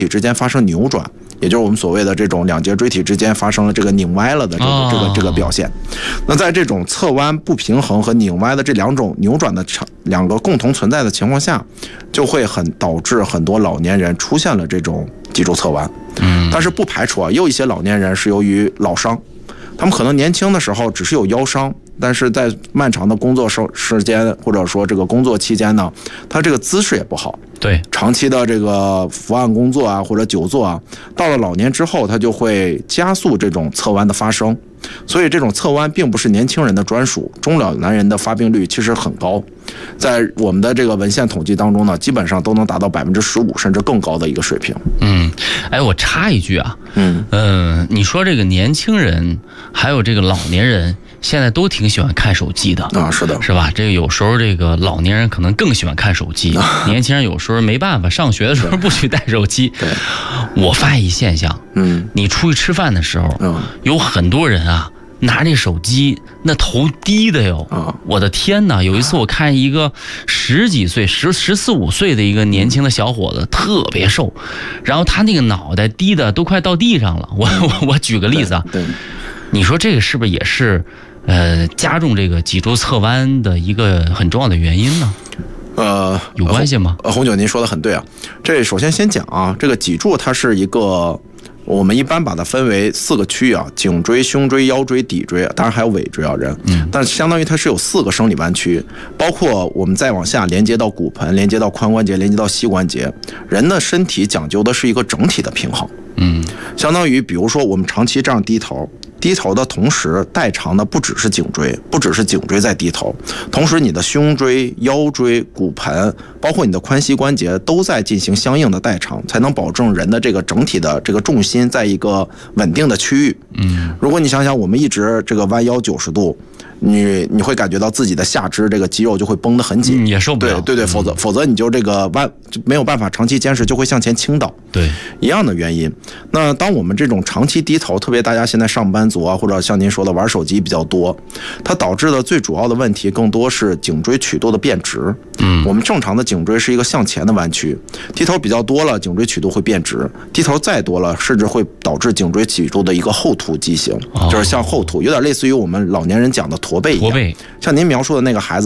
体之间发生扭转，也就是我们所谓的这种两节椎体之间发生了这个拧歪了的这个表现。那在这种侧弯不平衡和拧歪的这两种扭转的两个共同存在的情况下，就会导致很多老年人出现了这种脊柱侧弯。但是不排除也有一些老年人是由于老伤，他们可能年轻的时候只是有腰伤，但是在漫长的工作时间或者说这个工作期间呢，他这个姿势也不好， 对， 长期的这个伏案工作或者久坐到了老年之后，他就会加速这种侧弯的发生。所以这种侧弯并不是年轻人的专属，中老年人的发病率其实很高，在我们的这个文献统计当中呢，基本上都能达到15%甚至更高的一个水平。 我插一句你说这个年轻人还有这个老年人现在都挺喜欢看手机的是的， 是吧？这个有时候这个老年人可能更喜欢看手机，年轻人有时候没办法，上学的时候不许带手机。 对， 我发现一现象，你出去吃饭的时候，有很多人拿这手机那头低的哟，我的天哪！有一次我看一个10几岁、14、15岁的一个年轻的小伙子，特别瘦，然后他那个脑袋低的都快到地上了。我举个例子对， 你说这个是不是也是加重这个脊柱侧弯的一个很重要的原因呢？有关系吗？ 红酒您说的很对这首先讲这个脊柱它是一个，我们一般把它分为4个区域颈椎、胸椎、腰椎、骶椎，当然还有尾椎人。但相当于它是有4个生理弯曲，包括我们再往下连接到骨盆、连接到髋关节、连接到膝关节。人的身体讲究的是一个整体的平衡。相当于比如说我们长期这样低头的同时，代偿的不只是颈椎在低头，同时你的胸椎、腰椎、骨盆，包括你的髋膝关节都在进行相应的代偿，才能保证人的这个整体的这个重心在一个稳定的区域。如果你想想我们一直这个弯腰90度，你会感觉到自己的下肢这个肌肉就会绷得很紧， 也受不了。 对，否则你就这个弯就没有办法长期坚持，就会向前倾倒。 对， 一样的原因。那当我们这种长期低头，特别大家现在上班族或者像您说的玩手机比较多，它导致的最主要的问题更多是颈椎曲度的变直。我们正常的颈椎是一个向前的弯曲，低头比较多了，颈椎曲度会变直；低头再多了，甚至会导致颈椎曲度的一个后凸畸形，就是向后凸，有点类似于我们老年人讲的驼背一样。像您描述的那个孩子。